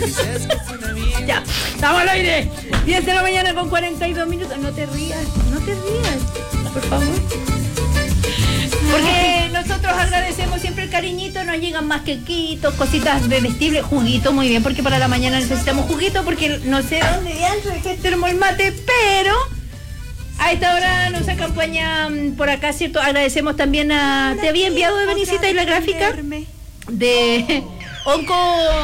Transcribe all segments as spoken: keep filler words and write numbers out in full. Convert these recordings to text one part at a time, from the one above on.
Ya, estamos al aire. diez de la mañana con cuarenta y dos minutos. No te rías, no te rías, por favor. Porque nosotros agradecemos siempre el cariñito, nos llegan más quequitos, cositas bebestibles, juguito, muy bien, porque para la mañana necesitamos juguito, porque no sé dónde dentro dejé el termo el mate, pero a esta hora nos acompaña por acá, ¿cierto? Agradecemos también a... Te había enviado de Benicita y la gráfica de Onco,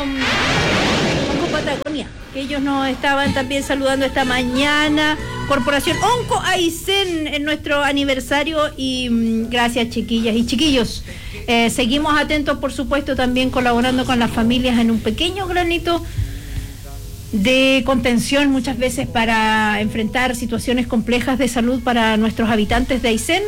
Onco Patagonia, que ellos nos estaban también saludando esta mañana. Corporación Onco Aysén en nuestro aniversario y mmm, gracias chiquillas y chiquillos. Eh, seguimos atentos, por supuesto, también colaborando con las familias en un pequeño granito de contención muchas veces para enfrentar situaciones complejas de salud para nuestros habitantes de Aysén,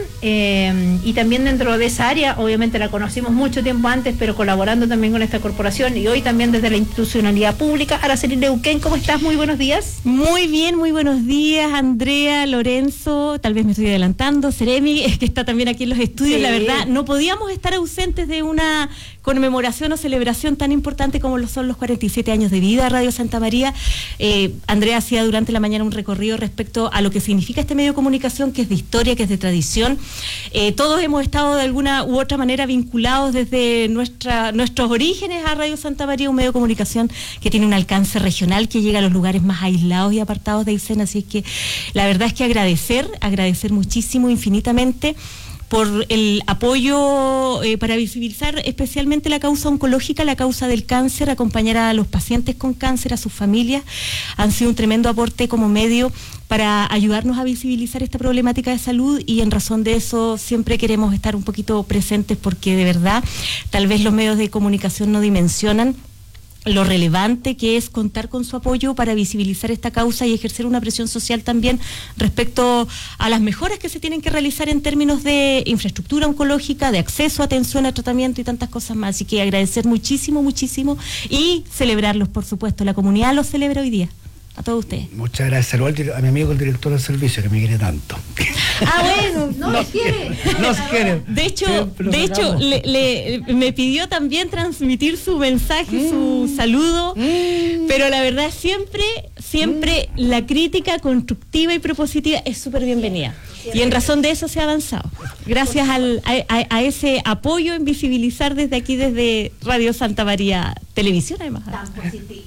eh, y también dentro de esa área, obviamente la conocimos mucho tiempo antes, pero colaborando también con esta corporación y hoy también desde la institucionalidad pública. Araceli Neuquén, ¿cómo estás? Muy buenos días. Muy bien, muy buenos días, Andrea, Lorenzo, tal vez me estoy adelantando, Seremi, que está también aquí en los estudios. Sí. La verdad, no podíamos estar ausentes de una conmemoración o celebración tan importante como lo son los cuarenta y siete años de vida de Radio Santa María. Eh, Andrea hacía durante la mañana un recorrido respecto a lo que significa este medio de comunicación, que es de historia, que es de tradición. Eh, todos hemos estado de alguna u otra manera vinculados desde nuestra, nuestros orígenes a Radio Santa María, un medio de comunicación que tiene un alcance regional, que llega a los lugares más aislados y apartados de Aysén. Así que la verdad es que agradecer, agradecer muchísimo, infinitamente, por el apoyo eh, para visibilizar especialmente la causa oncológica, la causa del cáncer, acompañar a los pacientes con cáncer, a sus familias. Han sido un tremendo aporte como medio para ayudarnos a visibilizar esta problemática de salud, y en razón de eso siempre queremos estar un poquito presentes, porque de verdad tal vez los medios de comunicación no dimensionan lo relevante que es contar con su apoyo para visibilizar esta causa y ejercer una presión social también respecto a las mejoras que se tienen que realizar en términos de infraestructura oncológica, de acceso a atención, a tratamiento y tantas cosas más. Así que agradecer muchísimo, muchísimo y celebrarlos, por supuesto. La comunidad los celebra hoy día. A todos ustedes. Muchas gracias. Saludos a mi amigo el director del servicio, que me quiere tanto. Ah, bueno, no nos quiere. Nos quiere. De hecho, de hecho le, le, me pidió también transmitir su mensaje, mm. su saludo, mm. pero la verdad siempre, siempre mm. la crítica constructiva y propositiva es súper bienvenida. Y en razón de eso se ha avanzado. Gracias al, a, a, a ese apoyo en visibilizar desde aquí, desde Radio Santa María Televisión, además. Tan positiva.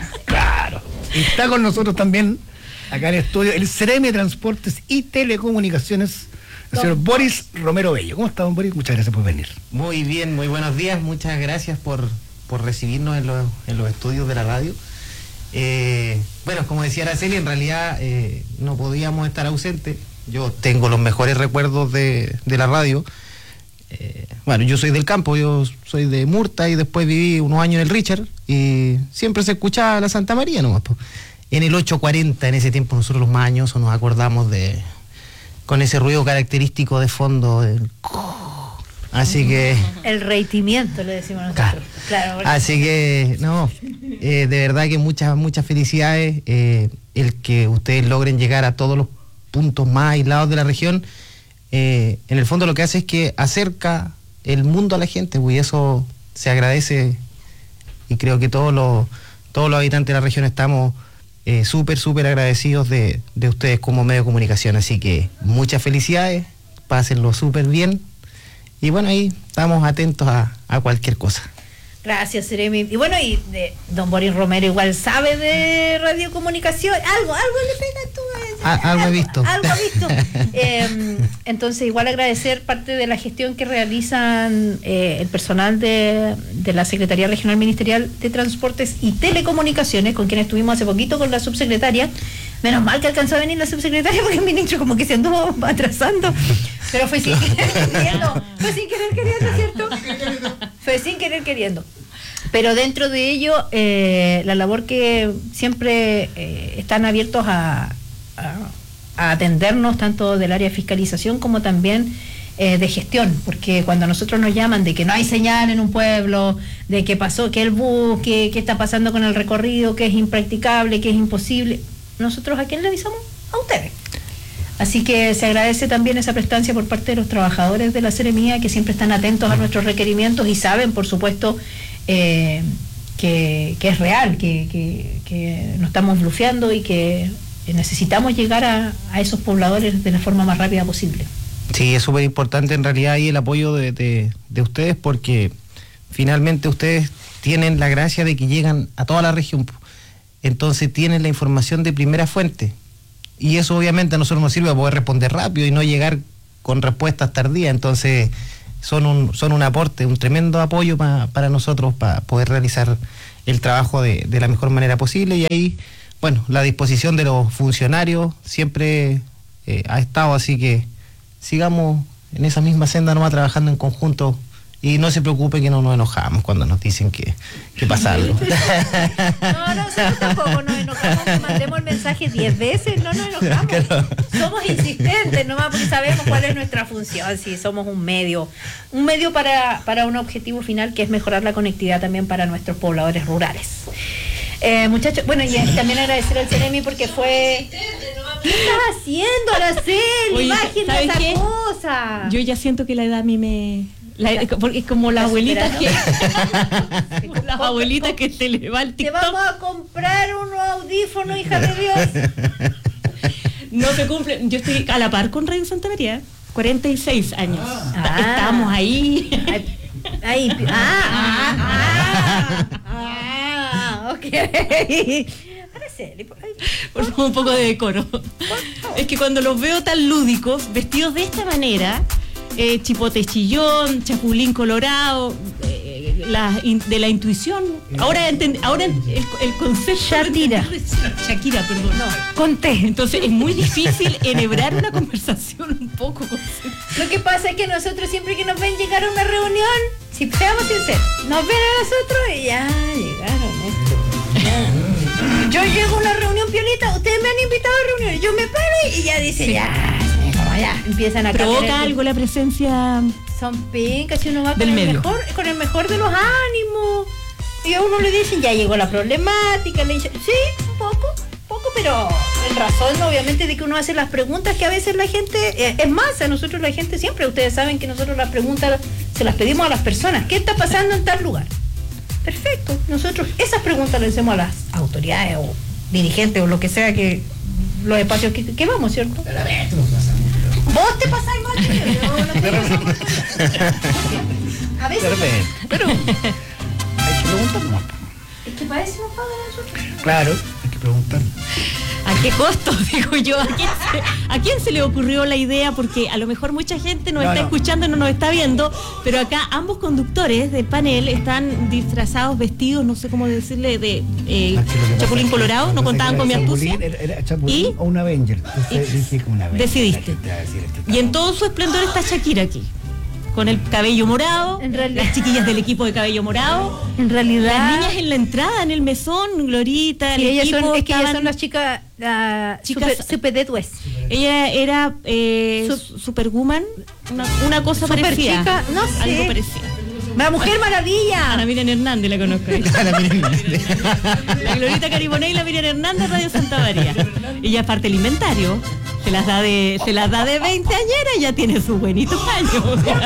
Claro. Y está con nosotros también, acá en el estudio, el Ceremi de Transportes y Telecomunicaciones, el señor Boris Romero Bello. ¿Cómo está, don Boris? Muchas gracias por venir. Muy bien, muy buenos días. Muchas gracias por, por recibirnos en los, en los estudios de la radio. Eh, bueno, como decía Araceli, en realidad eh, no podíamos estar ausentes. Yo tengo los mejores recuerdos de, de la radio. Eh, bueno, yo soy del campo, yo soy de Murta y después viví unos años en el Richard y siempre se escuchaba la Santa María nomás. Po. En el ochocientos cuarenta, en ese tiempo, nosotros los más añosos nos acordamos de con ese ruido característico de fondo. El... Así que... El reitimiento, le decimos nosotros. Claro. Claro, porque... Así que, no, eh, de verdad que muchas, muchas felicidades. Eh, el que ustedes logren llegar a todos los puntos más aislados de la región. Eh, en el fondo lo que hace es que acerca el mundo a la gente, pues, y eso se agradece, y creo que todos los todos los habitantes de la región estamos eh, súper, súper agradecidos de, de ustedes como medio de comunicación. Así que muchas felicidades, pásenlo súper bien, y bueno, ahí estamos atentos a, a cualquier cosa. Gracias, Seremi. Y bueno, y de don Boris Romero igual sabe de radiocomunicación. Algo, algo le pega tú. Ah, algo he visto. Algo he visto. eh, entonces, igual agradecer parte de la gestión que realizan eh, el personal de, de la Secretaría Regional Ministerial de Transportes y Telecomunicaciones, con quien estuvimos hace poquito con la subsecretaria. Menos mal que alcanzó a venir la subsecretaria, porque el ministro como que se anduvo atrasando. Pero fue sin querer queriendo. Fue sin querer queriendo, ¿cierto? Fue sin querer queriendo. Pero dentro de ello, eh, la labor que siempre eh, están abiertos a, a, a atendernos, tanto del área de fiscalización como también eh, de gestión, porque cuando nosotros nos llaman de que no hay señal en un pueblo, de que pasó, que el bus, que, que está pasando con el recorrido, que es impracticable, que es imposible, nosotros ¿a quién le avisamos? A ustedes. Así que se agradece también esa prestancia por parte de los trabajadores de la Seremía, que siempre están atentos a nuestros requerimientos y saben, por supuesto, eh, que, que es real, que, que, que no estamos blufeando y que necesitamos llegar a, a esos pobladores de la forma más rápida posible. Sí, es súper importante en realidad ahí el apoyo de, de, de ustedes, porque finalmente ustedes tienen la gracia de que llegan a toda la región, entonces tienen la información de primera fuente, y eso obviamente a nosotros nos sirve para poder responder rápido y no llegar con respuestas tardías. Entonces son un, son un aporte, un tremendo apoyo pa, para nosotros para poder realizar el trabajo de, de la mejor manera posible, y ahí, bueno, la disposición de los funcionarios siempre eh, ha estado, así que sigamos en esa misma senda nomás, trabajando en conjunto, y no se preocupe que no nos enojamos cuando nos dicen que, que pasa algo. No, nosotros tampoco nos enojamos, que mandemos el mensaje diez veces, no nos enojamos. Claro. Somos insistentes nomás porque sabemos cuál es nuestra función, sí, somos un medio, un medio para, para un objetivo final, que es mejorar la conectividad también para nuestros pobladores rurales. Eh, muchachos, bueno, y también agradecer al Ceremi porque fue... ¿Qué estás haciendo, Araceli? Oye, Imagen de ¿sabes esa qué? cosa. Yo ya siento que la edad a mí me... La, porque es como las abuelitas que... como las abuelitas que se le va el Te TikTok. vamos a comprar unos audífonos, hija de Dios. No se cumple. Yo estoy a la par con Radio Santa María, cuarenta y seis años. Ah. Estamos ahí. Ahí, ahí, ah, ah, ah, ah, ok. Araceli, por ahí. Por favor, un poco de decoro. Es que cuando los veo tan lúdicos, vestidos de esta manera, eh, chipote chillón, chapulín colorado, eh, la, in, de la intuición. Ahora entend, ahora el, el concepto... Shakira. Shakira, perdón. No, conté. Entonces es muy difícil enhebrar una conversación un poco. Con... Lo que pasa es que nosotros siempre que nos ven llegar a una reunión, si seamos sinceros, nos ven a nosotros y ya llegaron estos. Ya. Yo llego a una reunión piolita, ustedes me han invitado a reuniones, yo me paro y ya dice, sí. ya, ya, empiezan a provoca cambiar el... algo la presencia. Son pincas, si uno va con del el medio. mejor, con el mejor de los ánimos. Y a uno le dicen, ya llegó la problemática, le dicen, sí, un poco, un poco, pero en razón, obviamente, de que uno hace las preguntas que a veces la gente, eh, es más, a nosotros la gente siempre, ustedes saben que nosotros las preguntas se las pedimos a las personas. ¿Qué está pasando en tal lugar? Perfecto, nosotros esas preguntas las hacemos a las autoridades o dirigentes o lo que sea, que los espacios que, que vamos, ¿cierto? Vos te pasáis mal, yo no te a veces, pero hay que preguntar más. es que para eso nos pagan a nosotros. Claro, hay que preguntar. ¿A qué costo? Digo yo. ¿A quién, se, ¿A quién se le ocurrió la idea? Porque a lo mejor mucha gente nos No, está no. escuchando y no nos está viendo, pero acá ambos conductores del panel están disfrazados, vestidos, no sé cómo decirle, de eh, Ah, sí, lo que pasa chapulín es que- colorado, lo no que contaban pasa con mi es que astucia. Chapulín Era, era Chapulín ¿Y? o un Avenger. Entonces Y- dije como un Avenger. decidiste. La gente va a decir, este está Y en todo su esplendor está Shakira aquí, con el cabello morado, En realidad- las chiquillas del equipo de cabello morado, En realidad, las niñas en la entrada, en el mesón, Glorita, el sí, ellas equipo, son, es que ellas estaban- son las chicas, la Chicas- super, super Dead West. Ella era eh, Sup- Superwoman, una, una cosa Super parecida. chica, no sé. Algo parecido. La Mujer Maravilla. Ana Miriam Hernández la conozco. La Miriam Hernández. La Glorita Cariboné y la Miriam Hernández, Radio Santa María. Ella es parte del inventario. Se las da de, se las da de veinteañera y ya tiene sus buenitos años.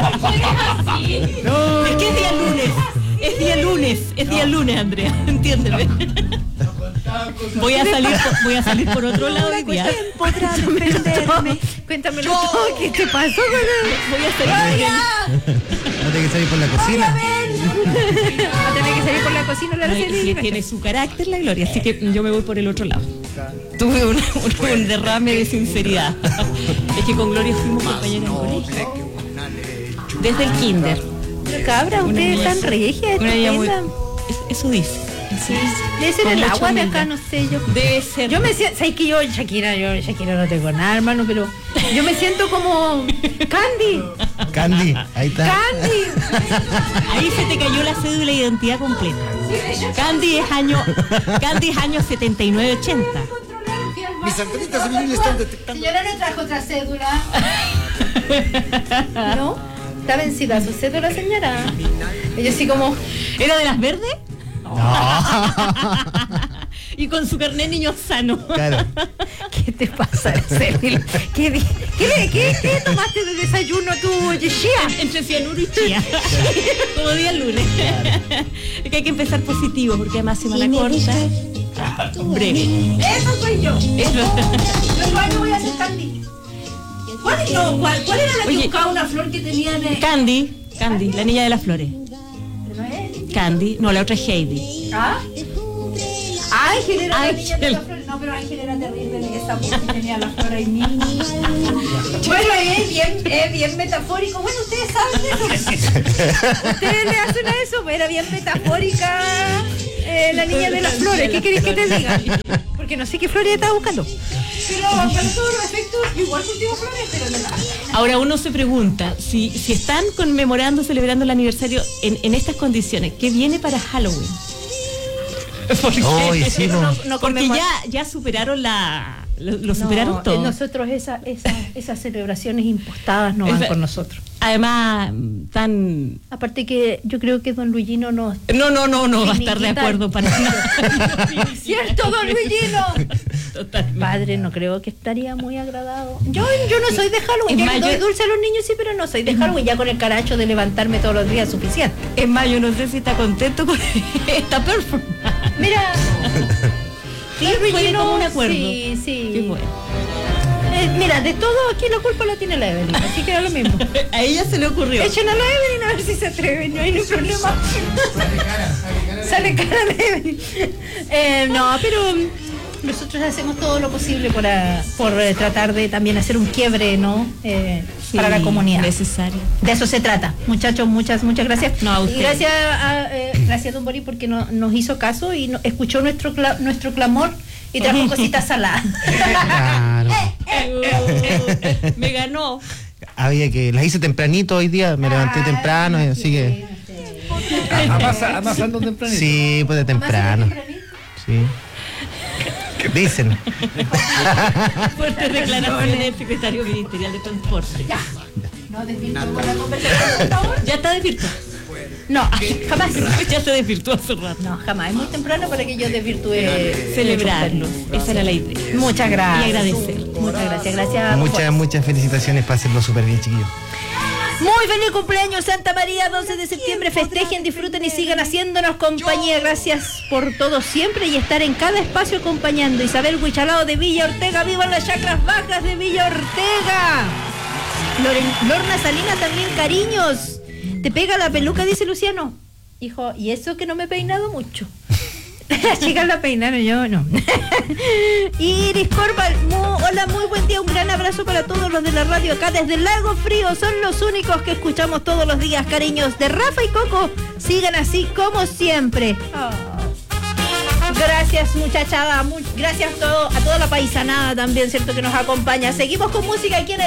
No. Es que es día lunes. Es día lunes. Es día lunes, Andrea. Entiéndeme. Voy a salir por, voy a salir por otro lado hoy día. podrá defenderme? Cuéntamelo todo. ¿Qué te pasó con él? Voy a salir por el... No tengo que salir por la cocina. Va a tener que salir por la cocina la Ay, Araceli. sí, tiene su carácter la Gloria, así que yo me voy por el otro lado. Tuve un, un- un derrame de sinceridad. Es que con Gloria fuimos compañeras en colegio. Desde el kinder. Pero cabra, Una ustedes niña- están regias, una niña muy- estupenda. es- Eso dice. Sí, debe ser Con el mucha agua de acá, humildad. no sé yo. Debe ser. Yo me siento, ¿sabes que yo, Shakira, yo Shakira no tengo nada, hermano, pero yo me siento como Candy. Candy, ahí está. Candy. Ahí se te cayó la cédula de identidad completa. Candy es año, Candy es año setenta y nueve ochenta. Mis antenitas de vinil están detectando. Señora, no trajo otra cédula. ¿No? Está vencida su cédula, señora. Y yo así como, ¿Era de las verdes? Y con su carnet niño sano. Claro. ¿qué te pasa, Araceli? ¿Qué, di- ¿Qué, le- qué, ¿Qué tomaste de desayuno tú, Chía? Entre cianuro y chía. Como día lunes. Es que hay que empezar positivo porque además semana corta. Breve. Eso soy yo. Luego año voy a hacer candy. ¿Cuál, no, cuál, ¿Cuál era la que Oye. buscaba una flor que tenía de... Candy, Candy, la niña de las flores. ¿No es? Candy, no, la otra es Heidi. ¿Ah? Ángel era la niña de Ángel. las flores. No, pero Ángel era terrible esa porque tenía la flor ahí mismo. Bueno, es bien, es bien metafórico. Bueno, ustedes saben de eso. Ustedes le hacen a eso, era bien metafórica eh, la niña de las flores. ¿Qué querés que te diga? Porque no sé qué flores estaba buscando. Pero para todos los efectos, igual cultivo flores, pero no la. Ahora uno se pregunta, si, si están conmemorando, celebrando el aniversario en, en estas condiciones, ¿qué viene para Halloween? Porque, Hoy sí, no, no. no porque conmemor- ya, ya superaron la... Lo, lo superaron No, todo. eh, Nosotros esa, esa, esas celebraciones impostadas no van Esa- con nosotros. Además, tan... Aparte que yo creo que don Luigino nos... No, no, no, no va a estar de Finiquitar. acuerdo para nada. ¡Cierto, don Luigino! Totalmente. Padre, no creo que estaría muy agradado. Yo, yo no soy de Halloween. En Yo le mayo- doy dulce a los niños, sí, pero no soy de Halloween. Ya con el caracho de levantarme todos los días es suficiente. Es más, yo no sé si está contento con esta performance. Mira... Sí, fue como un acuerdo. Sí, sí. Qué bueno. Eh, mira, de todo aquí la culpa la tiene la Evelyn, así que da lo mismo. A ella se le ocurrió. Echen a la Evelyn a ver si se atreve, no hay ningún problema. Sale cara la Evelyn. Eh, no, pero mm, nosotros hacemos todo lo posible por, ah, por eh, tratar de también hacer un quiebre, ¿no? Eh, Sí, para la comunidad. Necesario. De eso se trata. Muchachos, muchas, muchas gracias. No, a y ustedes. gracias a, eh, gracias a Don Boris porque no- nos hizo caso y no- escuchó nuestro cla- nuestro clamor y trajo cositas saladas. Claro. Uh, me ganó. Había que, las hice tempranito hoy día, me levanté temprano, y así que. Amasa, amasando tempranito. Sí, pues de temprano. Sí. Dicen. Fuertes declaraciones del secretario ministerial de Transporte. No desvirtuemos la conversación, por favor. Ya está desvirtuado. No, jamás. Ya se desvirtuó hace rato. No, jamás. Es muy temprano para que yo desvirtúe. Celebrarlo. Esa era la idea. Muchas gracias. Y agradecer. Muchas gracias. Gracias. Muchas, muchas felicitaciones para hacerlo súper bien, chiquillos. Muy feliz cumpleaños, Santa María, doce de septiembre. Festejen, disfruten y sigan haciéndonos compañía. Gracias por todo siempre y estar en cada espacio acompañando. Isabel Huichalao de Villa Ortega. ¡Vivan las chacras bajas de Villa Ortega! Loren- Lorna Salina también, cariños. ¿Te pega la peluca? Dice Luciano. Hijo, y eso que no me he peinado mucho. Las chicas la peinaron, yo no. Iris Corval, mu- hola, muy buen día, un gran abrazo para todos los de la radio acá desde el Lago Frío, son los únicos que escuchamos todos los días, cariños de Rafa y Coco, sigan así como siempre. Oh. Gracias muchachada, mu- gracias a, todo, a toda la paisanada también, cierto, que nos acompaña. Seguimos con música aquí en el